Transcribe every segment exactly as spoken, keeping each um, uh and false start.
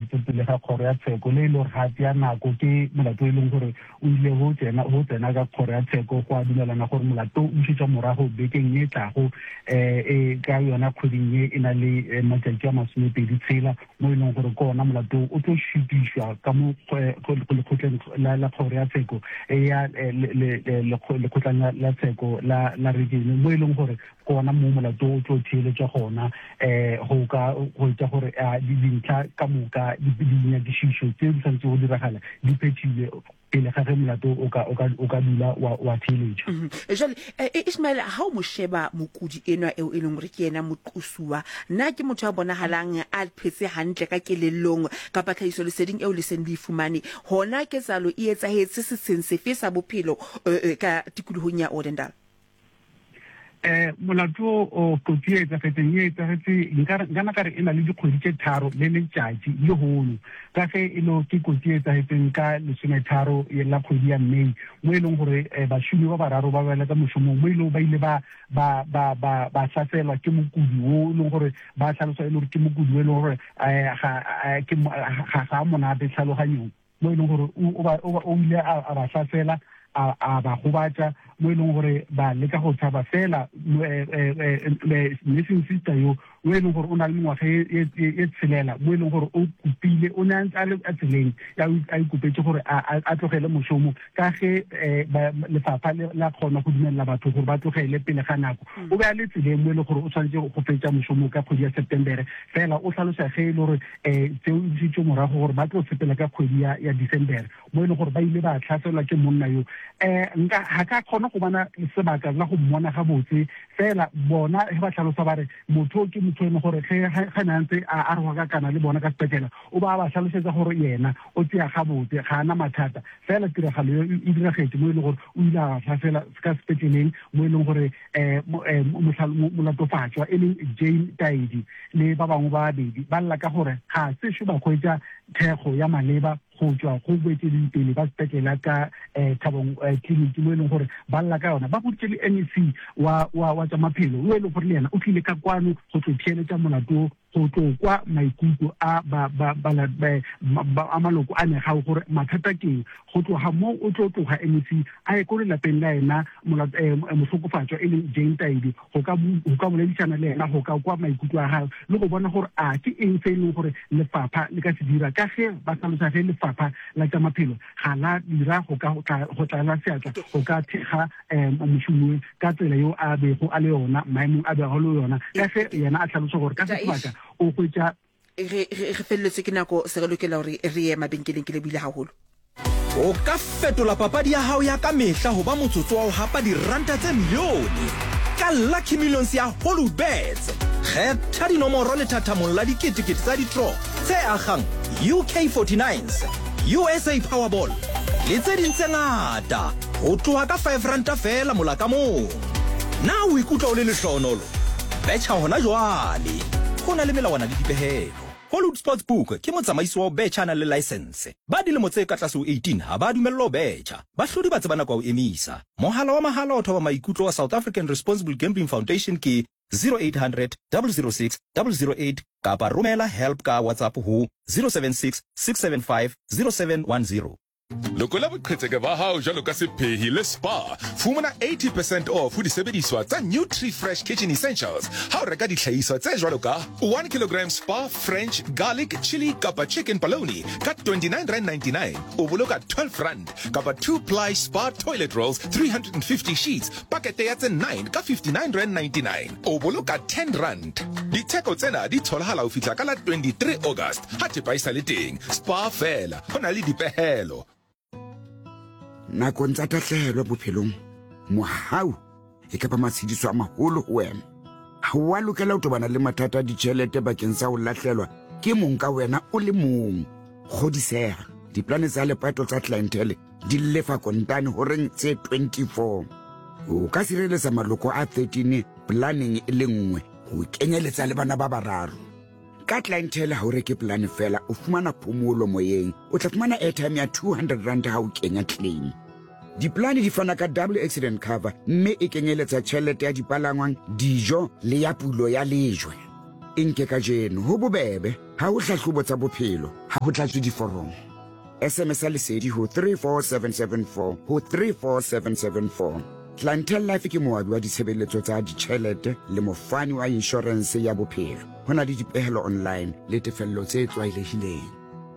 ntse pele ga kgoro ya tsheko le ile ga tya nako ke molato e leng gore o ile go tsena go tsena ka kgoro ya tsheko go a dumelana gore molato o šitša morago bekeng e tlago eh ka yona kgweding e ena le matsatsi a masomepedi tshela mo e leng gore ke ona molato o tlo šitišwa ka mo lekgotleng la kgoro ya tsheko ya lekgotlang la tsheko la region mo e leng gore ke ona mo molato o tlo theeletša gona eh go ka go etsa gore di dintlha ka moka di dinyakišišo tse di santse go diragala di phethile pele ga ge molato o ka o ka dula wa theeletša. Jale Ismail ha o mo sheba mokudi enwa eo e leng gore ke yena moqosuwa nna ke motho a bonagalang a phetse hantle ka kelellong ka patlhiso leseding eo le seng di fumane hona ke tsalo e etsahetse se seng se fe sa bophelo ka tikolohong ya Odendaal. eh molato o kotsi e tsafetseng e tsafetse ngana ka re ena le dikgwedi tse tharo le letšatši le hono ka ge e lo ke kotsi e tsafetseng ka lesome tharo la kgwedi ya Mei mo e leng gore bašomi ba bararo ba bela ka mošomong mo e leng ba ile ba ba ba ba ba saselwa ke mokudi o leng gore ba tlhalosa e le gore ke mokudi o e leng gore ga ke ga monate tlhaloganyong mo e leng gore o ile a ba sasela a ba gobatsa mo e leng gore ba leka go tshaba fela nursing sister yo o e leng gore o na le mengwaga e tshelela mo e leng gore o kupile o ne a le a tseleng ya a ikupetse gore a tlogele mošomo ka ge lefapha la kgona go dumelela batho gore ba tlogele pele ga nako o be a le tseleng mo e leng gore o tshwanetse go fetša mošomo ka kgwedi ya September fela o tlhalosa ge e le gore tseo di šitše morago gore ba tlo sepela ka kgwedi ya December mo e leng gore ba ile ba tlhaselwa ke monna yo eh nka ha ka kgona go bana sebaka la go mmona ga botse fela bona e ba tlhalosa ba re motho ke motho e gore ge ga nantse a re ga kana le bona ka sepetela o ba ba tlhalosetsa gore yena o tšea ga botse ga ana mathata fela tiragalo yo e diragetse mo e leng gore o ile a tlhasela ka sepeteleng mo e leng gore eh molatofatswa e leng Jane Taidi le ba bangwe ba babedi ba lla ka gore ga se se ba khwetsa thego ya maleba go tswa go boetsedi pele ba sepetlela ka Thabong clinic mo e leng gore ba lla ka yona ba botse le M E C wa wa tsa maphelo o e leng gore le yena o tlile ka kwano go tlo theeletša molato go tlo kwa maikutlo a ba ba ba a maloko a ne ga gore mathata ke go tloga mo o tlo tloga M E C a e go le lapeng la ena mosokofatso e leng Jane Taidi go ka go ka boledisana le ena go ka kwa maikutlo a gae le go bona gore a ke eng se e leng gore lefapha le ka se dira ka ge ba tlhalosa ge lefapha la tsa maphelo ga la dira go ka go tla la seatla go ka thega mošomo ka tsela yo a bego a le yona maemong a bego le yona ka ge yena a tlhalosa gore ka sebaka o hwetša re re felletse ke nako se re lokela gore re ye mabenkeleng ke le bile haholo o ka fetola papadi ya hao ya ka mehla ho ba motsotso wa ho hapa diranta tse milione ka Lucky Millions ya Holubets kgetha dinomoro le thathamong la diketekete tsa ditro tse agang U K forty-nines U S A Powerball le tse ding tse ngata ho tloha ka five ranta fela mola ka mong na o ikutlwa o le lehlonolo betcha hona jwale go na le melawana le dipehelo Hollywood Sportsbook ke motsamaisi wa betcha na le license ba dilemo tse ka tlase ho eighteen ha ba dumellwa ho betcha ba hlodi ba tsebana kwa o emisa mohala wa mahala o thoba maikutlo wa South African Responsible Gambling Foundation ke zero eight hundred, zero zero six, zero zero eight kapa romela help ka WhatsApp ho zero seven six, six seven five, zero seven one zero. Lokola boqhetseke ba hao jalo ka sepehi le spa fumana eighty percent off ho disebediswa tsa Nutri Fresh Kitchen Essentials ha o reka dihlahiswa tse jwalo ka one kilogram spa French garlic chili kapa chicken paloni ka twenty-nine rand ninety-nine o boloka twelve rand kapa two ply spa toilet rolls three hundred fifty sheets pakete ya tse nine ka fifty-nine rand ninety-nine o boloka ten rand ditheko tsena di tholahala ho fihla ka la twenty-three August ha thepa isa le teng spa fela hona le dipehelo nakong tsa tahlehelo bophelong mohau e ka ba matshediso a maholo ho wena ha wa lokela ho tobana le mathata a ditjhelete bakeng sa ho lahlelwa ke mong ka wena o le mong kgodiseha diplane tsa lepato tsa clientele di lefa kontane ho reng tse twenty-four o ka sireletsa maloko a thirteen planning e le nngwe ho kenyeletsa le bana ba bararo ka clientele ha o reke plan fela o fumana phomolo moyeng o tla fumana airtime ya two hundred rand ha o kenya claim diplane di fana ka double accident cover mme e kenyeletsa tjhelete ya dipalangwang dijo le ya pulo ya lejwe enke ka jeno ho bobebe ha o hlahlobo tsa bophelo ha ho tlatswe diforomo. S M S a lesedi ho three four seven seven four ho three four seven seven four. Clientele Life ke moabi wa ditshebeletso tsa ditjhelete le mofani wa insurance ya bophelo. Ho na le dipehelo online le tefello tse tlwaelehileng.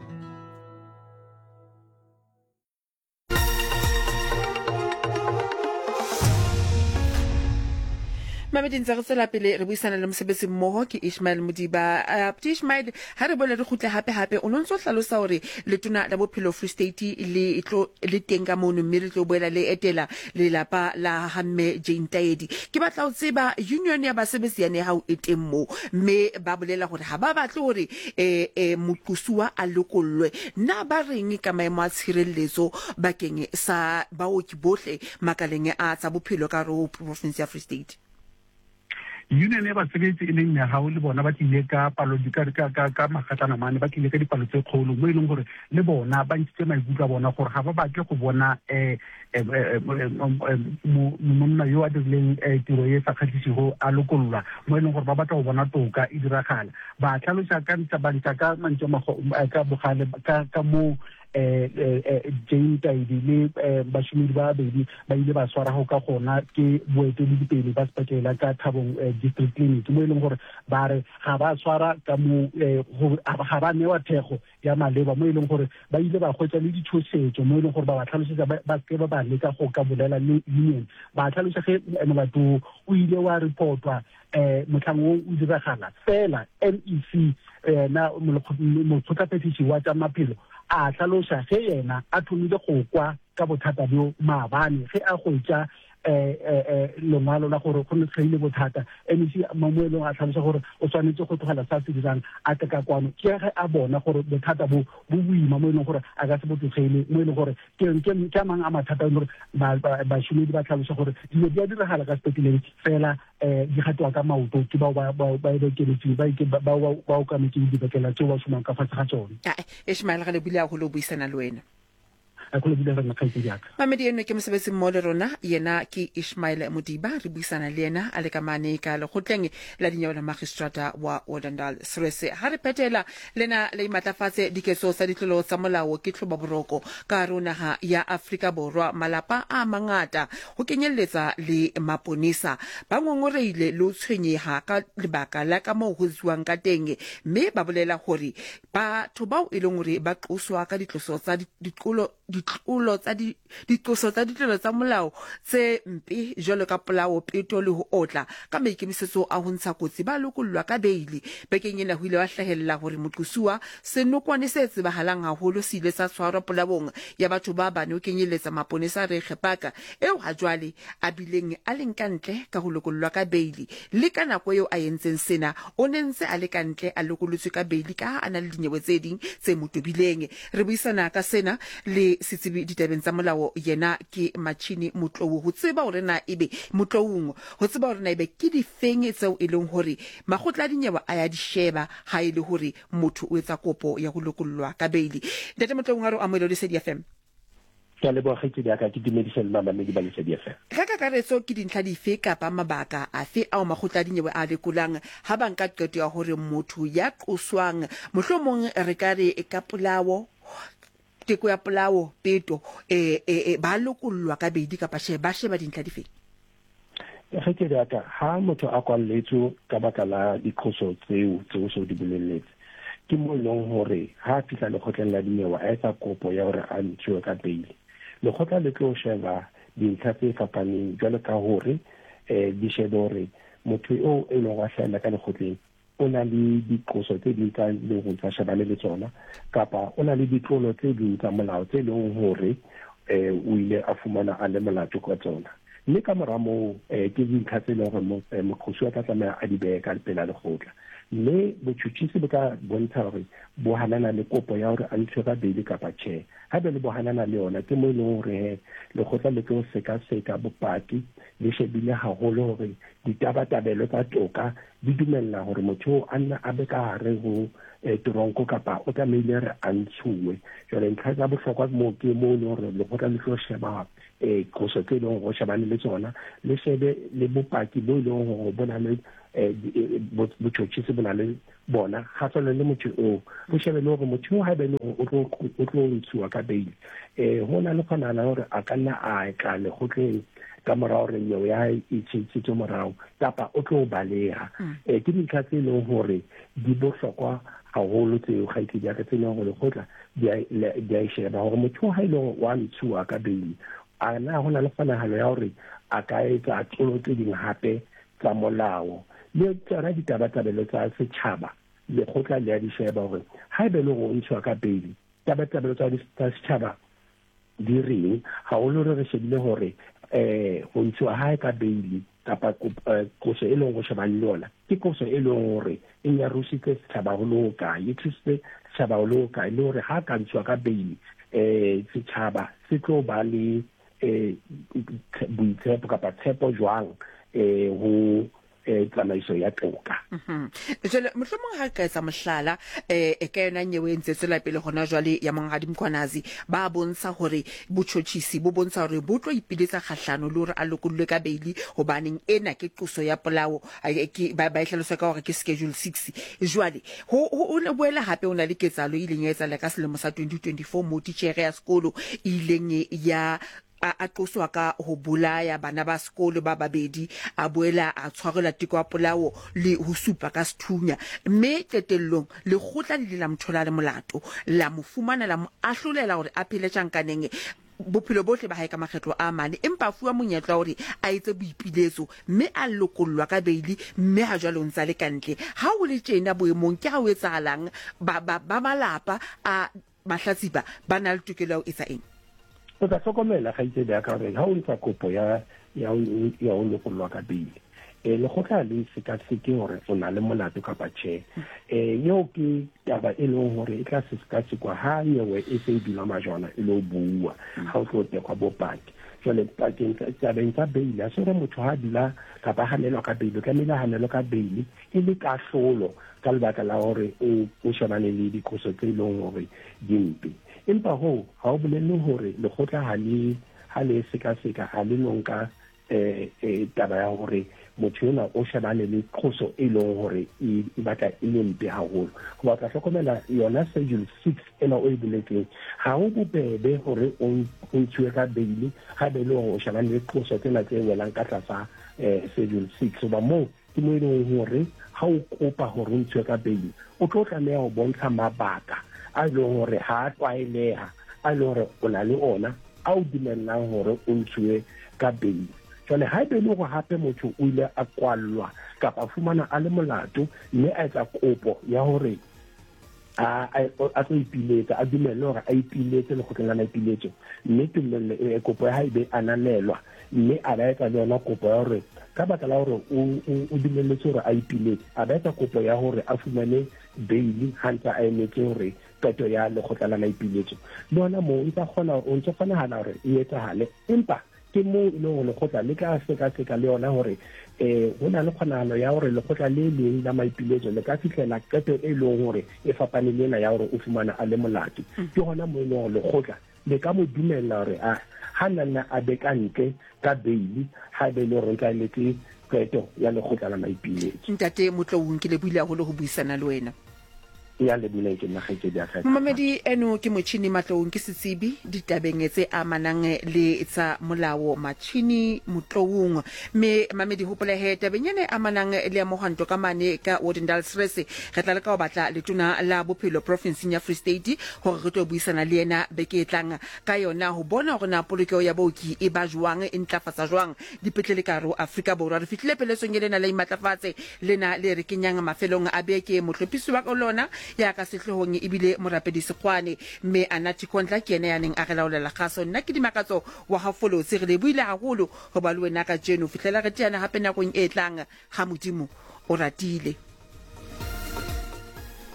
Mamedin tsa re tsela pele re buisana le mosebetsi mmoho ke Ishmael Modiba. Uh, Ishmael, ha re bole re khutle hape hape o nontso hlalosa hore letona la bophelo Free State le tlo le tenga mono mme re tlo boela le etela le lapa la Hamme Jane Taedi. Ke batla ho tseba union ya basebetsi ya ne ha o eteng mo mme ba bolela hore ha ba batle hore eh eh moqosuwa a lokollwe. Na ba reng ka maemo a tshireletso bakeng sa baoki bohle makaleng a tsa bophelo ka ro province ya Free State? Union ya basebetsi e leng ya hao le bona ba tlile ka palo di ka ka ka magatlana mane ba tlile ka dipalo tse kgolo mo e leng gore le bona ba ntse maikutlo a bona gore ga ba batle go bona eh monna yo a dirileng tiro e sa kgatlhisego a lokololwa mo e leng gore ba batla go bona toka e diragala ba tlhalosa ka ntse ba ntse ka mantse ka bogale ka mo eh Jane Taedi le bashimedi ba bedi ba ile ba swara go ka gona ke boeteledipele ba sepakela ka Thabong district clinic mo e leng gore ba re ga ba swara ka mo ga ba newa thego ya maleba mo e leng gore ba ile ba gwetsa le ditshosetso mo e leng gore ba ba tlhalosetsa ba ke ba ba leka go ka bolela le union ba tlhalosetsa ge molato o ile wa reportwa eh motlhango o diragala fela N E C na mo khotapetisi wa tsa maphelo a tlhalosa ge yena a thomile go kwa ka bothata bo maabane ge a go tja eh eh lengwalo la gore go ne tshile bothata N E C mamoelong a tlhalosa gore o tshwanetse go tlogela sa se dirang a teka kwano ke ge a bona gore bothata bo bo buima mo e leng gore a ka se botsogele mo e leng gore ke ke ke mang a mathata le gore ba shumedi ba tlhalosa gore dilo di a diragala ka spekuleng fela eh di gatwa ka maoto ke ba ba ba ba ke letsi ba ke ba ba ba ka me ke di bekela tse wa shumang ka fa ga tsone Ishmael ga le bile a go lo buisana le wena a go le bile rena ka tsedi yaka Mamedi eno ke mosebetsi mo le rona yena ke Ishmael Modiba re buisana le yena a le ka mane ka le gotleng la dinyawo la magistrata wa Odandal Srese ha re phetela lena le matlafatse dikeso sa ditlolo tsa molao ke tlhoba boroko ka rona ha ya Afrika Borwa malapa a mangata ho kenyelletsa le maponisa ba ngongoreile lo tshwenyeha ka lebaka la ka mo ho ziwang ka teng mme ba bolela hore batho bao e leng hore ba qoswa ka ditloso tsa ditlolo ditlolo tsa di ditloso tsa ditlolo tsa molao tse mpe jalo ka polao peto le ho otla ka maikemisetso a ho ntsha kotsi ba lokollwa ka beili bekeng ena ho ile wa hlahella hore moqosuwa senokwane se tsebahalang haholo se ile sa tshwarwa polaong ya batho ba bane o kenyeletsa maponesa re khepaka eo ha jwale a bileng a leng kantle ka ho lokollwa ka beili le ka nako eo a yentseng sena o nentse a le kantle a lokolotswe ka beili ka ana le dinyewe tse ding tse motobileng re buisana ka sena le sitsibi ditabeng tsa molao yena ke Matshini Motlou ho tseba hore na ebe Motloung ho tseba hore na ebe ke difeng tseo e leng hore magotla dinyewa a ya di sheba ha ile hore motho o etsa kopo ya ho lokollwa ka beili Ntate Motloung a re amohelo le Lesedi F M ka le boga ke diaka ke dimedicine mama me di ba Lesedi F M ka ka karetso ke dintlha dife kapa mabaka afe ao magotla dinyewe a lekolang ha ba nka qeto ya hore motho ya qoswang mohlomong re ka re e ka polao teko ya polao peto eh eh ba lokollwa ka beidi ka pashe ba sheba dintlha dife ge ke diaka ha motho a kwalletswe ka baka la dikgoso tseo tseo so di boleletse ke mo leng hore ha fitla le khotleng la dinyewa a etsa kopo ya hore a ntshiwe ka beili le khotla le tlo sheba dintlha tse fapaneng jalo ka hore eh di shebe hore motho o e leng wa hlala ka le khotleng o na le dikoso tse di tla le go tsa shebane le tsona kapa o na le ditlolo tse di tsa molao tse leng hore eh o ile a fumana a le molato ka tsona mme ka moramo eh ke dintlha tse leng gore mokgosi wa tla tsamaya a di beka le pela le gotla mme botšhotšhisi bo ka bontsha gore bo hanana le kopo ya hore a ntshwe ka beili kapa tjhe ha be le bo hanana le yona ke mo e leng hore le gotla le tlo seka-seka bopaki le shebile haholo hore ditabatabelo tsa toka di dumella hore motho a nna a be ka hare ho toronko kapa o tlamehile re a ntshuwe jwale ntlha tsa bohlokwa mo ke mo le hore le gotla le tlo sheba e koso tse leng go shebane le tsona le shebe le bopaki bo leng go bona le eh botšhotšhisi bona le bona ga tsole le motho o bo shebe le gore motho ha be le o tlo o tlo ntshiwa ka bail eh hona le kgonana gore a ka nna a ka le go tleng ka morao re nyewe ya itshitse morao tapa o tlo baleha eh ke dintlha tse leng gore di bohlokwa haholo tseo ga itse di a tsena gore go tla di a sheba gore motho ha ile wa ntshiwa ka bail a na hona le kgonahalo ya gore a ka etsa tlolo tse ding hape tsa molao le tsara ditabatabelo tsa setšhaba le go tla le a di sheba gore ha e be le go ntshwa ka bail tabatabelo tsa setšhaba di reng haholo re shebile gore eh go ntshwa ha ka bail kapa koso e leng go shebang le yona ke koso e leng gore e ya rusitse setšhaba go loka e thusitse setšhaba go loka le gore ha ka ntshwa ka bail eh setšhaba se tlo ba le eh boitshepo kapa tshepo jwang eh ho tsamaiso ya toka jole mohlomong ha ka etsa mohlala eh e ka yona nyewe ntse tsela pele gona jwale ya mongadi Mkhwanazi ba bontsha hore botšhotšhisi bo bontsha hore bo tlo ipiletsa kgahlano le hore a lokollwe ka bail hobaneng ena ke qoso ya polao ba ba ihlalosa ka hore ke schedule six jwale ho o ne boela hape ona le ketsalo ile nyetsa le ka selemo sa twenty twenty-four mo titjhere ya sekolo ileng ya a qoswa ka ho bolaya bana ba sekolo ba babedi a boela a tshwarela tiko ya polao le ho supa ka sethunya mme tetellong le khotla le la mthola le molato la mofumana la mo ahlolela hore a phele tjankaneng bophelo bohle ba hae ka makgetlo a mane empa fuwa monyetla hore a etse boipiletso mme a lokollwa ka bail mme ha jwalo ntsa le kantle ha o le tjena boemong ke ha o etsahalang ba ba malapa a mahlatsipa ba na le tokelo e tsa eng o tla hlokomela ga itse ya ka re ha o ntsa kopo ya ya ya o lokollwa ka bail e le go tla le seka seke hore o na le molato ka bathe eh yo ke taba e leng hore e tla se seka sekwa ha nyewe e se dula majwana e lo bua ha o tlo tekwa bopaki jole pakeng tsa beng tsa bail a sore motho ha dula ka ba hanelwa ka bail ka mela hanelwa ka bail e le ka hlolo ka lebaka la hore o shebane le dikoso tse leng hore dimpe empa ho ha o bolele hore le khotla ha le ha le seka seka ha le nonka eh eh taba ya hore motho yona o shebane le qoso e leng hore e batla e le mpe haholo go batla hlokomela yona schedule six ena o e boletseng ha o bobebe hore o ntshwe ka bail ha be le o shebane le qoso tsena tse welang ka tlasa eh schedule six ba mo ke mo e leng hore ha o kopa hore o ntshwe ka bail o tlo tlameha ho bontsha mabaka a le hore ha twaeleha a le hore o na le ona a o dimellang hore o ntshwe ka bail jale ha be le go hape motho o ile a kwallwa kapa fumana a le molato mme a etsa kopo ya hore a a tlo ipiletsa a dumelle hore a ipiletse le go tlala na ipiletso mme tumelle kopo ya haebe ananelwa mme a ba etsa le yona kopo ya hore ka baka la hore o dumelletse hore a ipiletse a ba etsa kopo ya hore a fumane bail ha ntse a emetse hore peto ya le go tlala na ipiletso le ona mo ntse khona o ntse khona hana hore e etsahale empa ke mo ile go le khotla le ka seka seka le yona hore eh hona le khonahalo ya hore le khotla le leng la maipiletso le ka fitlela peto e leng hore e fapane le na ya hore o fumana a le molato ke hona mo ile go le khotla le ka mo dumella hore a hanana a beka ntle ka bail ha be le re ka letse peto ya le khotla la maipiletso ntate Motlou ke le buile go le go buisana le wena ya le bula ke nna gaetse dia kha Mamedi eno ke motšhini Motlou ke setsibi ditabeng tse amanang le tsa molao matšhini Motlou me Mamedi hopola he tabenyane amanang le mohanto ka mane ka Wodendal Stress re tla le ka batla letona la bophelo province ya Free State hore re tlo buisana le ena beke tlang ka yona ho bona hore na polokeo ya boki e ba jwang e ntlafatsa jwang dipetlele ka ro Afrika Borwa re fitlile peletsong e lena le imatlafatse lena le re kenyang mafelong a beke motlhopisi wa lona ya ka setlhong e bile morapedi sekwane me Anati Kontla ke ena ya neng a re laolela kgaso nna ke dimakatso wa hafolo se re le buile haholo go ba le wena ka jeno fitlela re tiana hape nakong e tlang ha modimo o ratile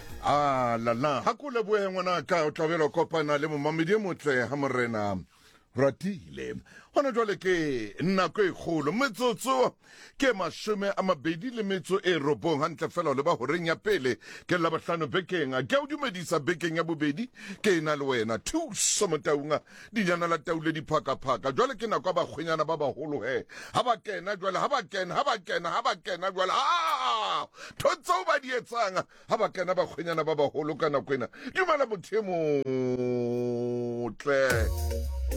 ah la la ha kule bue ngwana ka o tlabela kopana le mo Mamedi motle ha morena ratile hona jwale ke nako e kgolo metsotso ke mashome a mabedi le metso e robong hantle fela le ba horeng ya pele ke la bahlano bekeng a ke o dumedisa bekeng ya bobedi ke na le wena thuso motaunga dinyana la taule di phaka phaka jwale ke nako ba khwenyana ba baholo he ha ba kena jwale ha ba kena ha ba kena ha ba kena jwale ha thotso ba di etsanga ha ba kena ba khwenyana ba baholo kana kwena dumela mothemo tle